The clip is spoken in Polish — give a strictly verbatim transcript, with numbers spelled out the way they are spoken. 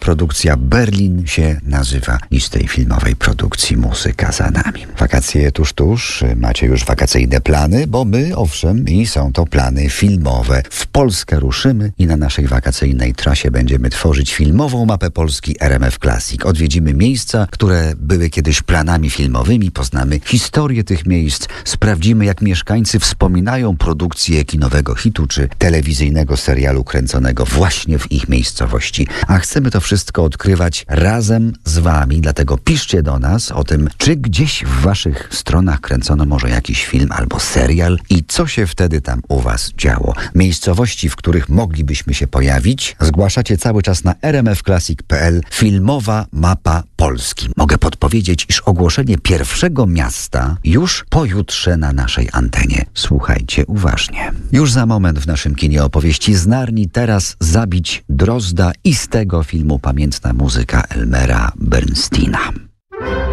produkcja Berlin się nazywa i z tej filmowej produkcji muzyka za nami. Wakacje tuż, tuż. Macie już wakacyjne plany, bo my, owszem, i są to plany filmowe. W Polskę ruszymy i na naszej wakacyjnej trasie będziemy tworzyć filmową mapę Polski R M F Classic. Odwiedzimy miejsca, które były kiedyś planami filmowymi, poznamy historię tych miejsc, sprawdzimy, jak mieszkańcy wspominają produkcję kinowego hitu czy telewizyjnego serialu kręconego właśnie w ich miejscowości. A chcemy to wszystko odkrywać razem z wami, dlatego piszcie do nas o tym, czy gdzieś w waszych stronach kręcono może jakiś film albo serial i co się wtedy tam u was działo. Miejscowości, w których moglibyśmy się pojawić, zgłaszacie cały czas na r m f classic kropka p l. Filmowa mapa Polski. Mogę podpowiedzieć, iż ogłoszenie pierwszego miasta już pojutrze na naszej antenie. Słuchajcie uważnie. Już za moment w naszym kinie opowieści z Narni, teraz Zabić Drozda i z tego filmu pamiętna muzyka Elmera Bernsteina.